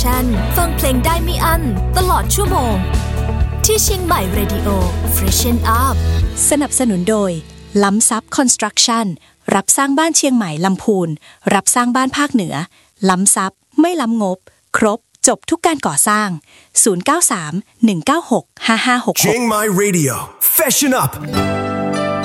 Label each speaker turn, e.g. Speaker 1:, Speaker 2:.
Speaker 1: Construction ฟังเพลงได้ไม่อั้นตลอดชั่วโมงที่เชียงใหม่ Radio Freshen Up
Speaker 2: สนับสนุนโดยล้ำซับ Construction รับสร้างบ้านเชียงใหม่ลำพูนรับสร้างบ้านภาคเหนือล้ำซับไม่ล้ำงบครบจบทุกการก่อสร้าง093 196 5566
Speaker 3: Chiang Mai Radio Freshen Up